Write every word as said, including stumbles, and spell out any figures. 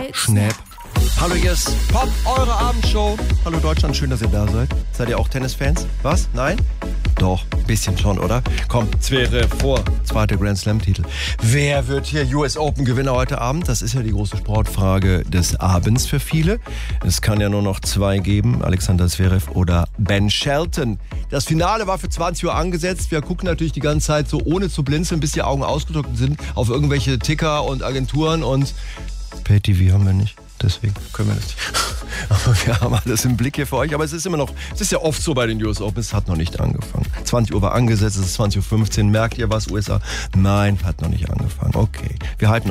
drei Snap. Hallo, hier ist Pop, eure Abendshow. Hallo Deutschland, schön, dass ihr da seid. Seid ihr auch Tennisfans? Was? Nein? Doch, ein bisschen schon, oder? Komm, Zverev vor. Zweiter Grand Slam-Titel. Wer wird hier U S Open-Gewinner heute Abend? Das ist ja die große Sportfrage des Abends für viele. Es kann ja nur noch zwei geben, Alexander Zverev oder Ben Shelton. Das Finale war für zwanzig Uhr angesetzt. Wir gucken natürlich die ganze Zeit so ohne zu blinzeln, bis die Augen ausgedrückt sind, auf irgendwelche Ticker und Agenturen und Pay-T V haben wir nicht. Deswegen können wir das nicht. Aber wir haben alles im Blick hier für euch. Aber es ist immer noch, es ist ja oft so bei den U S Open, es hat noch nicht angefangen. zwanzig Uhr war angesetzt, es ist zwanzig Uhr fünfzehn. Merkt ihr was, U S A? Nein, hat noch nicht angefangen. Okay, wir halten